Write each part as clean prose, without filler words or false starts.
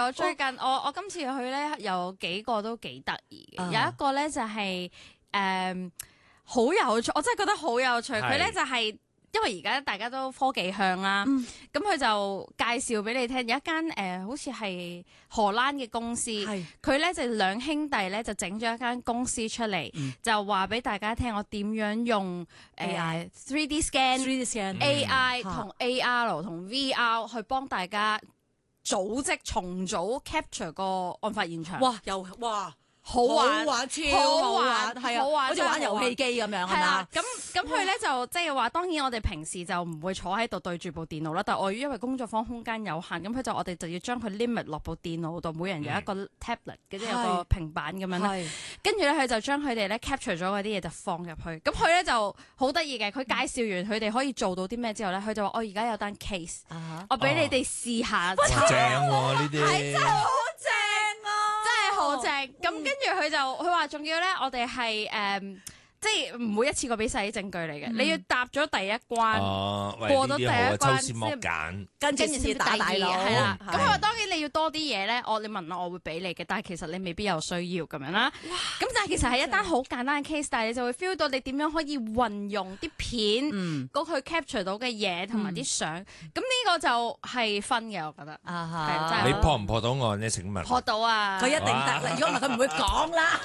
有最近我今次去咧有幾個都幾得意嘅，有一個咧就係好有趣，我真係覺得好有趣。佢咧就係因為而家大家都科技向啦，咁佢就介紹俾你聽，有一間好似係荷蘭嘅公司，佢咧就兩兄弟咧就整咗一間公司出嚟，就話俾大家聽我點樣用 AI 3D scan AI 同 AR 同 VR 去幫大家組織重組 capture 個案發現場。 哇！ 好玩， 超好玩，係啊，好似玩遊戲機咁樣，係嘛？ 咁佢咧就即係話，當然我哋平時就唔會坐喺度對住部電腦啦，但係我因為工作坊空間有限，咁我哋就要將佢 limit 落部電腦度，每人有一個 tablet 嘅，即係有個平板咁樣啦。跟住咧，佢就將佢哋咧 capture 咗嗰啲嘢就放入去。咁佢咧就好得意嘅，佢介紹完佢哋可以做到啲咩之後咧，佢就話：我而家有單 case，我俾你哋試下。 正喎呢啲， 係真係好正啊！真係好正。咁跟住佢話仲要咧，我哋係即係唔會一次過俾晒啲證據嚟嘅，你要答咗第一關，過咗第一關抽絲剝繭， 跟住先打第二，係啦。咁佢話當然你要多啲嘢咧，你問我會俾你嘅，但係其實你未必有需要咁樣啦。咁但係其實係一單好簡單嘅 case，但係你就會 feel 到你點樣可以運用啲片嗰佢 capture 到嘅嘢同埋啲相。咁呢個就係分嘅，我覺得。 你破唔破到案呢？請問破到啊！ 佢一定得，如果唔係佢唔會講啦。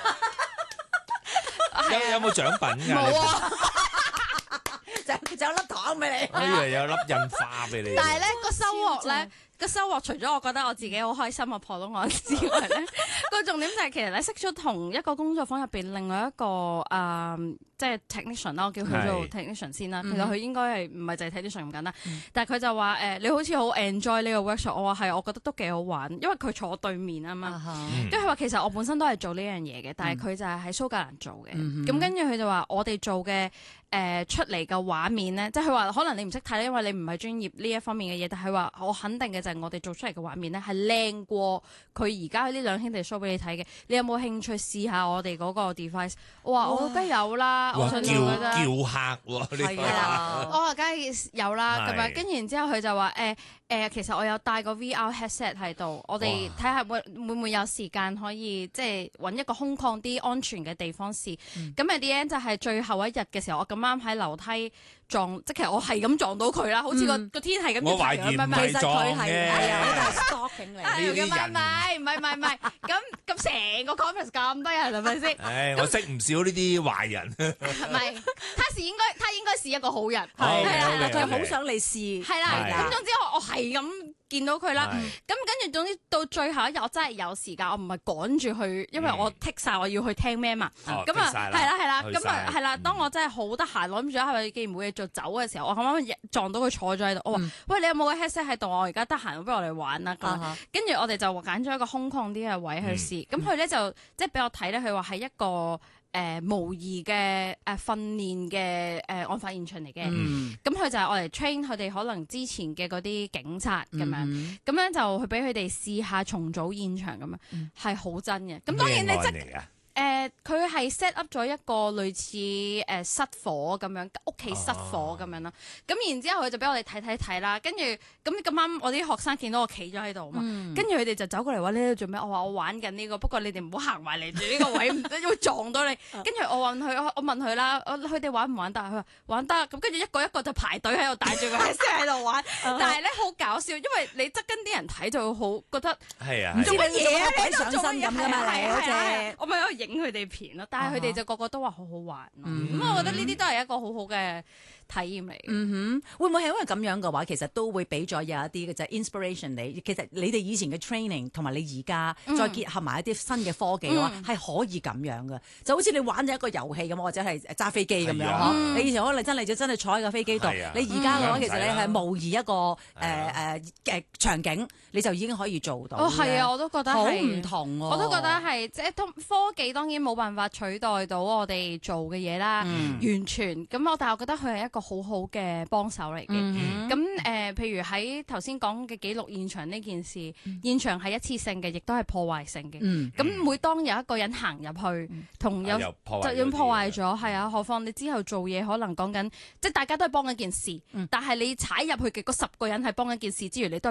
有冇獎品㗎？ 冇啊！ 就有粒糖俾你。 我以為有粒印花俾你。 但係咧個收穫除咗我覺得我自己好開心我破到案之外咧，個重點就係其實咧識咗同一個工作坊入邊另外一個即係 technician 啦，我叫佢做 technician 先啦。其實佢應該係唔係就係 technician 咁簡單，但係佢就話你好似好 enjoy 呢個 workshop。我話係，我覺得都幾好玩，因為佢坐我對面啊嘛。跟住佢話其實我本身都係做呢樣嘢嘅，但係佢就係喺蘇格蘭做嘅。咁跟住佢就話我哋做嘅出嚟嘅畫面咧，即係佢話可能你唔識睇咧，因為你唔係專業呢一方面嘅嘢。但係佢話我肯定嘅就係我哋做出嚟嘅畫面咧係靚過佢而家呢兩兄弟 show 俾你睇嘅。你有冇興趣試下我哋嗰個 device？ 我話我梗係有啦，我想叫客喎， 係啦，我話梗係有啦咁樣。跟住然之後佢就話其實我有帶個 VR headset 喺度，我哋睇下會唔會有時間可以即係揾一個空曠啲、安全嘅地方試。咁at the end就係最後一日嘅時候，我咁啱喺樓梯撞，即係其實我係咁撞到佢啦，好似個天係咁。 我懷疑唔係撞嘅， 係 stalking 嚟。 唔係，咁成個 conference 咁多人係咪先？ 我識唔少呢啲壞人。 唔係，他應該是一個好人。 係佢好想你試。 係啦，咁總之我係咁見到佢啦。咁跟住總之到最後一日，我真係有時間，我唔係趕住去，因為我剔晒我要去聽咩嘛。咁啊係啦，咁啊係啦。當我真係好得閒，諗住係咪既然冇嘢做走嘅時候，我啱啱撞到佢坐咗喺度，我話喂，你有冇個 headset 喺度？我而家得閒，不如我哋玩啦。跟住我哋就揀咗一個空曠啲嘅位去試。咁佢咧就即係俾我睇咧，佢話係一個模擬嘅訓練嘅案發現場嚟嘅。咁佢就係我嚟 train 佢哋可能之前嘅嗰啲警察咁樣，咁樣就去俾佢哋試下重組現場咁樣，係好真嘅。咁當然你佢係 set up 咗一個類似失火咁樣，屋企失火咁樣啦。咁然之後佢就俾我哋睇啦。跟住咁啱我啲學生見到我企咗喺度嘛，跟住佢哋就走過嚟話你喺度做咩？我話我玩緊呢個，不過你哋唔好行埋嚟住呢個位，唔得會撞到你。跟住我問佢啦，佢哋玩唔玩得？佢話玩得。咁跟住一個一個就排隊喺度帶住個 headset 喺度玩。但係咧好搞笑，因為你側跟啲人睇就會好覺得唔做乜嘢啊，喺度做乜嘢咁㗎嘛？係我咪喺度影佢哋片咯，但係佢哋就個個都話好好玩，咁我覺得呢啲都係一個好好嘅體驗嚟。 會唔會係因為咁樣嘅話，其實都會俾咗有一啲嘅就係 inspiration 你。其實你哋以前嘅 training 同埋你而家再結合埋一啲新嘅科技嘅話，係可以咁樣嘅。就好似你玩咗一個遊戲咁，或者係揸飛機咁樣。你以前可能真係坐喺個飛機度，你而家嘅話其實你係模擬一個場景，你就已經可以做到。 係啊，我都覺得好唔同。 我都覺得係即係科技當然冇辦法取代到我哋做嘅嘢啦，完全咁但係我覺得佢係一個好好嘅幫手嚟嘅。咁譬如喺頭先講嘅記錄現場呢件事，現場係一次性嘅，亦都係破壞性嘅。咁每當有一個人行入去，同有就咁破壞咗，係啊，何況你之後做嘢可能講緊，即係大家都係幫緊件事，但係你踩入去嘅嗰10個人係幫緊件事之餘，你都係